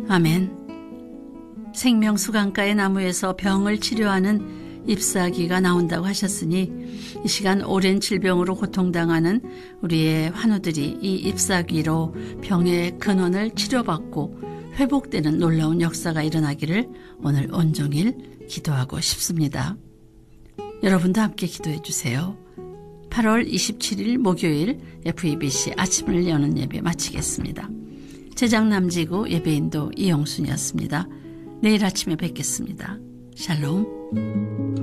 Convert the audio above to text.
아멘. 생명수강가의 나무에서 병을 치료하는 잎사귀가 나온다고 하셨으니 이 시간 오랜 질병으로 고통당하는 우리의 환우들이 이 잎사귀로 병의 근원을 치료받고 회복되는 놀라운 역사가 일어나기를 오늘 온종일 기도하고 싶습니다. 여러분도 함께 기도해 주세요. 8월 27일 목요일 FEBC 아침을 여는 예배 마치겠습니다. 제작 남지구 예배인도 이영순이었습니다. 내일 아침에 뵙겠습니다. 샬롬.